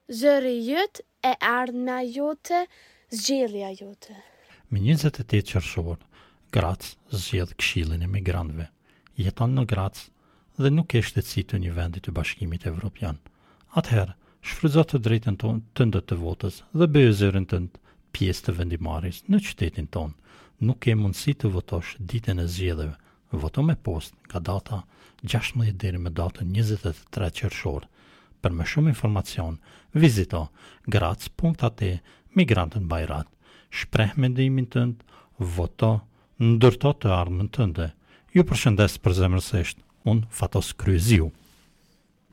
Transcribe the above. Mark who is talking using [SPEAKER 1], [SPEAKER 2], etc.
[SPEAKER 1] zëri jytë e ardhmja jote, zgjedhja jote.
[SPEAKER 2] Me 28 qershor, Graz zgjedh Këshillin e Migrantëve. Jeton në Graz dhe nuk e shtetësitë një vendi të Bashkimit Evropian. Atëherë, shfrytëzo të drejtën tënde të votës dhe bëje zërin tënd pjesë të vendimarrjes në qytetin tonë. Nuk ke mundësi të votosh ditën e zgjedhjeve. Voto me post nga data 16 deri me datën 23 qershor. Për më shumë informacion, vizito graz.at Migrantën Bajrat. Shpreh mendimin tënd, voto, ndërto të ardhmen tënde. Ju përshëndes përzemërsisht, unë Fatos Kryeziu.